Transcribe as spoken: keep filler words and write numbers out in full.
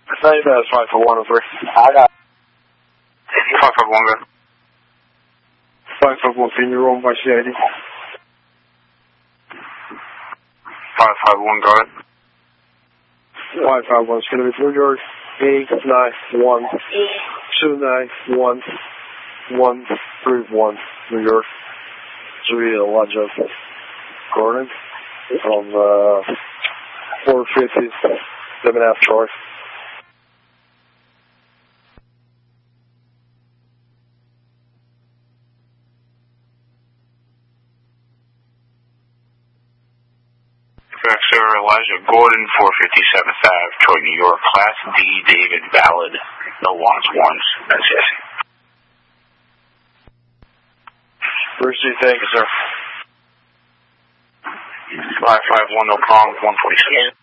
Same as five four one oh three. I got five five one, go. five five one, can you roll by C I D? five five one, go ahead. five five one is going to be New York, eight nine one two nine one one three one, New York. Three Elijah Gordon from uh, four fifty, seven half Troy. Sir Elijah Gordon, four fifty-seventh Avenue, Troy, New York. Class D, David Valid. No wants, ones. That's it. Bruce G, thank you, sir. five five one, no problem. one forty-seven.